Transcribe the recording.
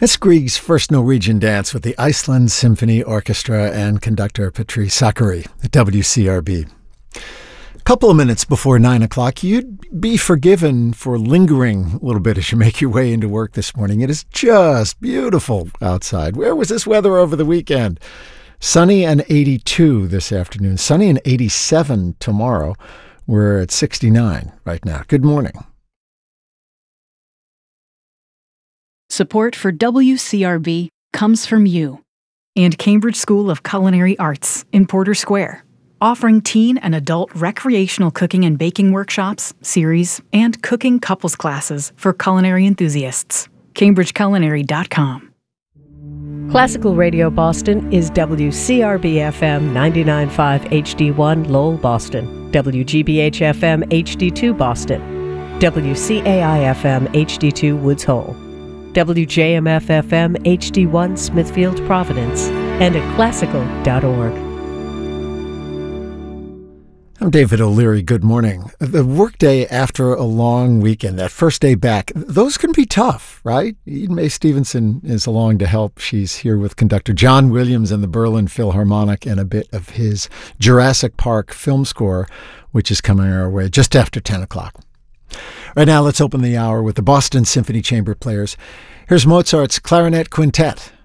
It's Grieg's first Norwegian dance with the Iceland Symphony Orchestra and conductor Patrice Zachary at WCRB. A couple of minutes before 9 o'clock, you'd be forgiven for lingering a little bit as you make your way into work this morning. It is just beautiful outside. Where was this weather over the weekend? Sunny and 82 this afternoon. Sunny and 87 tomorrow. We're at 69 right now. Good morning. Support for WCRB comes from you and Cambridge School of Culinary Arts in Porter Square, offering teen and adult recreational cooking and baking workshops, series, and cooking couples classes for culinary enthusiasts. CambridgeCulinary.com. Classical Radio Boston is WCRB-FM 99.5 HD1 Lowell, Boston, WGBH-FM HD2 Boston, WCAI-FM HD2 Woods Hole, WJMF-FM HD1 Smithfield, Providence, and at classical.org. I'm David O'Leary. Good morning. The workday after a long weekend, that first day back, those can be tough, right? Eden Mae Stevenson is along to help. She's here with conductor John Williams and the Berlin Philharmonic and a bit of his Jurassic Park film score, which is coming our way just after 10 o'clock. Right now, let's open the hour with the Boston Symphony Chamber Players. Here's Mozart's Clarinet Quintet